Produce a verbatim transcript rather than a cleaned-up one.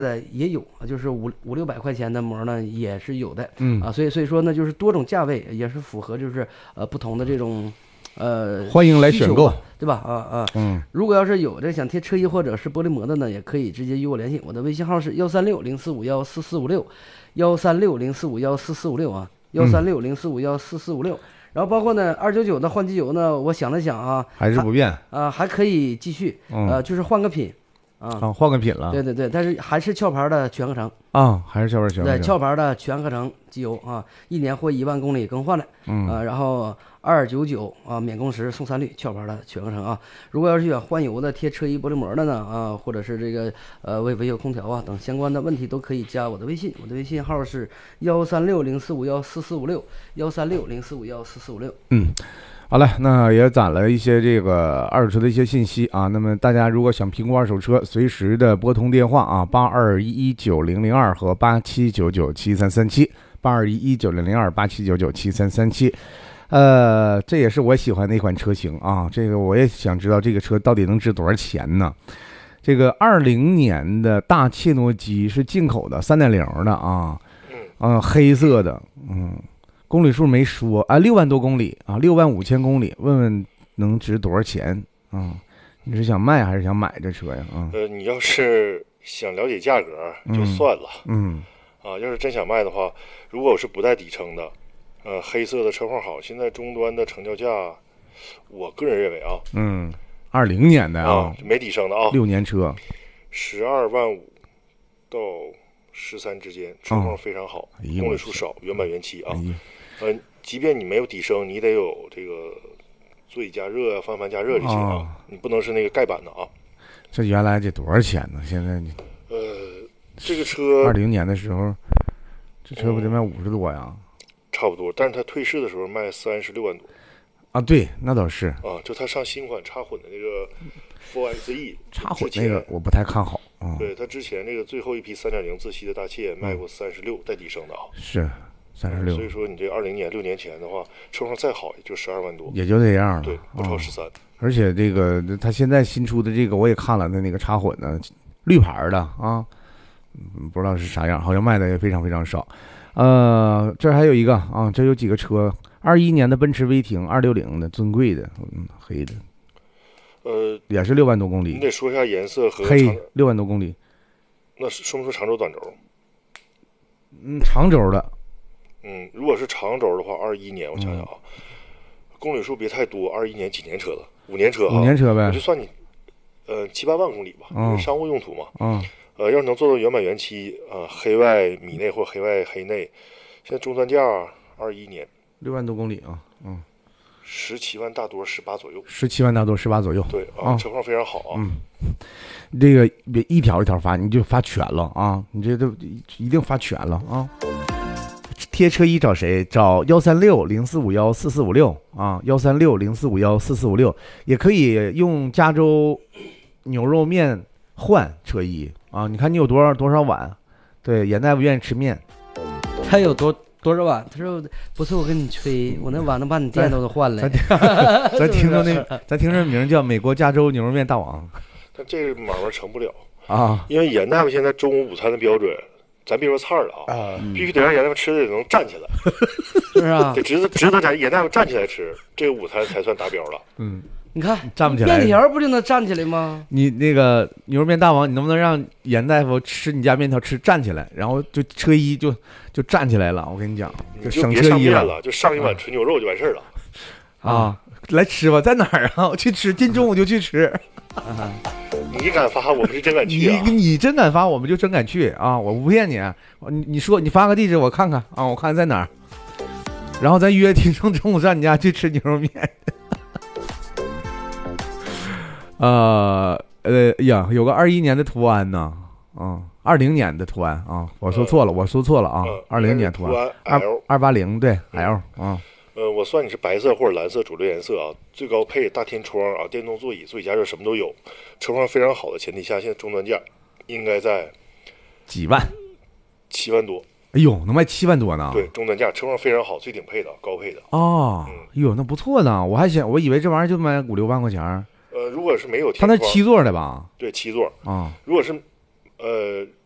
的也有，就是五五六百块钱的膜呢也是有的， 嗯啊，所以所以说呢，就是多种价位也是符合就是呃不同的这种呃欢迎来选购， 对吧？啊啊， 嗯， 如果要是有这想贴车衣或者是玻璃膜的呢，也可以直接与我联系，我的微信号是幺三六零四五幺四四五六，幺三六零四五幺四四五六啊，幺三六零四五幺四四五六。然后包括呢，二九九的换机油呢，我想了想啊， 还是不变啊，还可以继续， 嗯、 呃，就是换个品。啊， 换个品了。 对对对，但是还是壳牌的全合成啊，还是壳牌全合成。 对，壳牌的全合成机油啊，一年或一万公里更换的。 嗯啊，然后二九九啊，免工时送三滤，壳牌的全合成啊。如果要是选换油的、贴车衣玻璃膜的呢啊，或者是这个呃为维修空调啊等相关的问题，都可以加我的微信，我的微信号是幺三六零四五幺四四五六，幺三六零四五幺四四五六。 嗯。好了，那也攒了一些这个二手车的一些信息啊。那么大家如果想评估二手车，随时的拨通电话啊，八二一一九零零二和八七九九七三三七，八二一一九零零二八七九九七三三七。呃，这也是我喜欢的一款车型啊。这个我也想知道这个车到底能值多少钱呢？这个二零年的大切诺基是进口的，三点零的啊，嗯、呃，黑色的，嗯。公里数没说啊，六万多公里啊，六万五千公里，问问能值多少钱啊？你是想卖还是想买这车呀？啊， 呃，你要是想了解价格就算了， 嗯， 嗯啊，要是真想卖的话，如果我是不带底撑的，呃，黑色的车况好，现在终端的成交价，我个人认为啊， 嗯，二零年的啊， 啊没底撑的啊， 六年车， 十二万五到十三之间，车况非常好， 哎、 公里数少，原版原漆啊。 哎呃，即便你没有底升，你得有这个座椅加热啊、方向盘加热这些啊， 哦、 你不能是那个盖板的啊。 这原来这多少钱呢？现在你呃，这个车二零年的时候，这车不得卖五十多呀、 嗯？差不多，但是它退市的时候卖三十六万多。 啊，对，那倒是啊，就它上新款插混的那个 F X E， 插混那个我不太看好啊。 对，它之前那个最后一批三点零自吸的大切卖过三十六带底升的啊。 是。三十六， 所以说你这二零年六年前的话，车况再好也就十二万多， 也就这样了， 对，不超十三、哦。 而且这个他现在新出的这个我也看了，他那个插混的绿牌的啊，嗯，不知道是啥样，好像卖的也非常非常少。呃，这还有一个啊，这有几个车，二一年的奔驰威霆二六零的尊贵的，嗯，黑的， 呃， 也是六万多公里。 你得说一下颜色和黑六万多公里， 那说不说长轴短轴？ 嗯，长轴的。 嗯，如果是长轴的话，二一年我想想啊，嗯、公里数别太多，二一年几年车了？五年车啊， 五年车呗， 我就算你，呃，七八万公里吧， 嗯、 商务用途嘛。 嗯。 呃，要是能做到原版原漆，呃，黑外米内或黑外黑内，现在终端价二一年六万多公里啊，嗯， 十七万大多十八左右， 十七万大多十八左右， 对啊，车况非常好啊。 嗯，这个别一条一条发，你就发全了啊，你这都一定发全了啊。贴车衣找谁？找幺三六零四五幺四四五六啊，幺三六零四五幺四四五六，也可以用加州牛肉面换车衣啊。你看你有多少多少碗？对，严大夫愿意吃面。 还有多多少碗？他说不是我跟你吹，我那碗能把你店都换了。 咱听着那，咱听着名叫美国加州牛肉面大王。 但这个买卖成不了啊， 因为严大夫现在中午午餐的标准。咱别说菜了啊，啊必须得让严大夫吃的能站起来， 是啊， 得值得值得咱严大夫站起来吃，这个午餐才算达标了。 嗯， 你看站不起来， 面条不就能站起来吗？ 你那个牛肉面大王，你能不能让严大夫吃你家面条吃站起来，然后就车衣就就站起来了？我跟你讲， 就省车衣了，就上一碗纯牛肉就完事儿了。 啊，来吃吧，在哪儿啊？我去吃，今中午就去吃。 啊你敢发，我们是真敢去啊！ 你你真敢发，我们就真敢去啊！我不骗你，你你说你发个地址我看看啊，我看在哪儿，然后咱约听众中午上你家去吃牛肉面。呃呃呀，有个二一年的途安呢，啊，二零年的途安啊，我说错了，我说错了啊，二零年途安二二八零对 L 啊。 呃，我算你是白色或者蓝色主流颜色啊，最高配大天窗啊，电动座椅、座椅加热什么都有，车况非常好的前提下，现在终端价应该在几万， 七万多。 哎呦，能卖七万多呢？ 对，终端价，车况非常好，最顶配的，高配的。 哦，嗯、哟，那不错呢，我还想我以为这玩意儿就卖五六万块钱。 呃，如果是没有天窗，它那七座的吧？ 对，七座啊。 如果是呃